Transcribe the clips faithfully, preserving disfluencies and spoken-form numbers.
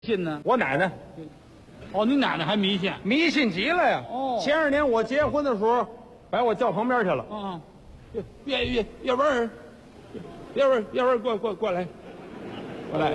信呢？ 我奶奶哦，你奶奶还迷信？ 迷信极了呀！ 哦前二年我结婚的时候，把我叫旁边去了。 嗯， 叶叶叶文儿，叶文儿叶文儿，过过过来，过来。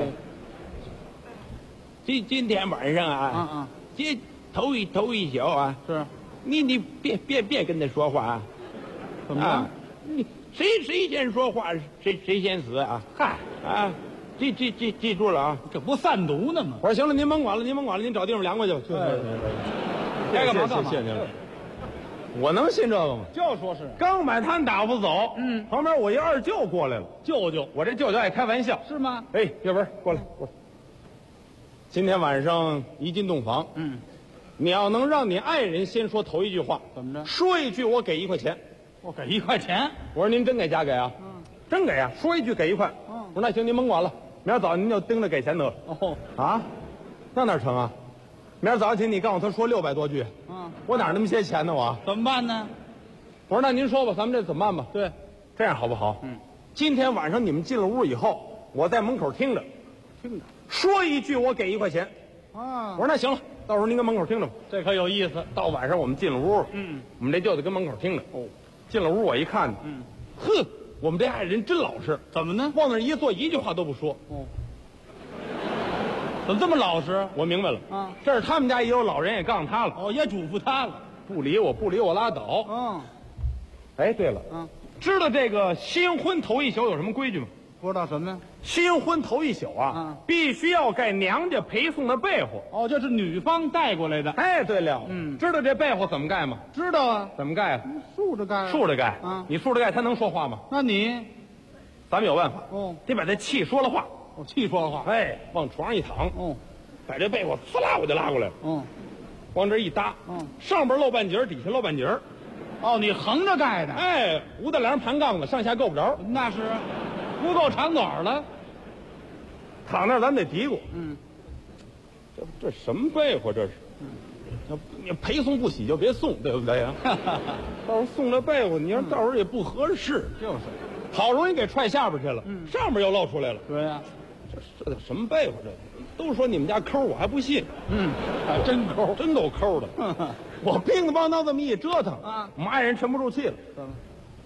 今今天晚上啊， 嗯嗯， 这头一头一宿啊， 是， 你你别别别跟他说话啊！ 怎么啊了？ 你谁谁先说话，谁谁先死啊！ 嗨， 啊，记记记记住了啊！ 这不散毒呢吗？ 我说行了，您甭管了，您甭管了，您找地方凉快去吧。 哎该干嘛谢谢干嘛。 谢谢您了我能信这个吗？ 就说是刚把他们打发走， 嗯旁边我一二舅过来了。 舅舅我这舅舅爱开玩笑， 是吗？ 哎，叶文过来过来。今天晚上一进洞房， 嗯， 你要能让你爱人先说头一句话， 怎么着？ 说一句我给一块钱。 我给一块钱。 我说您真给假给啊？ 嗯， 真给啊！说一句给一块。 嗯我说那行，您甭管了，明儿早上您就盯着给钱得了。 哦， 啊，那哪成啊？明儿早上起你告诉他说六百多句， 嗯， 我哪那么些钱呢？我怎么办呢？ 我说那您说吧，咱们这怎么办吧？ 对， 这样好不好？ 嗯， 今天晚上你们进了屋以后，我在门口听着， 听着说一句我给一块钱。 啊我说那行了，到时候您跟门口听着吧。 这可有意思。 到晚上我们进了屋， 嗯， 我们这舅舅跟门口听着。 哦， 进了屋我一看， 嗯， 哼，我们这爱人真老实， 怎么呢？ 往那儿一坐，一句话都不说。 哦，怎么这么老实？ 我明白了， 啊， 这是他们家也有老人也告诉他了， 哦，也嘱咐他了。 不理我不理我拉倒。 嗯哎，对了， 嗯， 知道这个新婚头一宿有什么规矩吗？ 不知道什么呀？ 新婚头一宿啊， 嗯必须要盖娘家陪送的被窝。 哦，这是女方带过来的。 哎，对了， 嗯知道这被窝怎么盖吗？ 知道啊， 怎么盖啊？ 竖着盖。 竖着盖。 嗯你竖着盖，他能说话吗？ 那你咱们有办法， 哦， 得把他气说了话。 我气说了话。 哎，往床上一躺， 哦， 把这被窝呲啦我就拉过来了， 嗯， 往这一搭， 嗯， 上边露半截儿，底下露半截儿。 哦，你横着盖的， 哎，五大梁盘杠子，上下够不着。 那是不够长短了。 躺那儿咱得嘀咕， 嗯， 这这什么被窝这是？要你陪送不起就别送，对不对呀？到时候送这被窝，你要到时候也不合适。 就是， 好容易给踹下边去了， 嗯上边又露出来了。 对呀、 这这什么被窝？这都说你们家抠，我还不信。 嗯，还真抠。 真够抠的。我乒乒乓乓这么一折腾啊我们爱人沉不住气了。 怎么？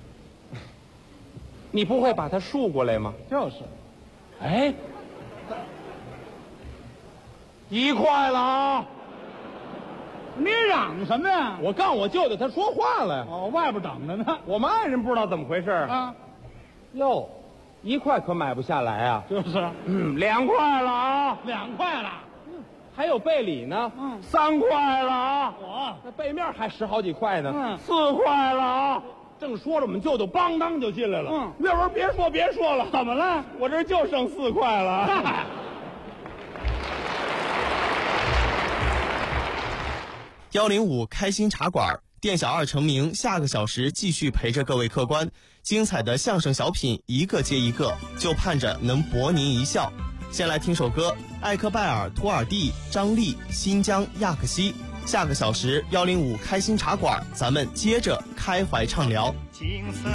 你不会把它竖过来吗？ 就是， 哎，一块了啊！ 你嚷什么呀？ 我告诉我舅舅，他说话了呀。 哦，外边等着呢。 我们爱人不知道怎么回事啊。 啊， 哟，一块可买不下来啊。 就是嗯，两块了啊， 两块了。 还有背里呢。 嗯三块了啊。 我那背面还十好几块呢。 嗯四块了啊。正说着，我们舅舅梆当就进来了。 嗯月文别说别说了， 怎么了？ 我这就剩四块了。 嗨幺零五开心茶馆，店小二成名，下个小时继续陪着各位客官，精彩的相声小品一个接一个，就盼着能博您一笑。先来听首歌，艾克拜尔、托尔蒂、张丽、新疆亚克西。下个小时幺零五开心茶馆，咱们接着开怀畅聊。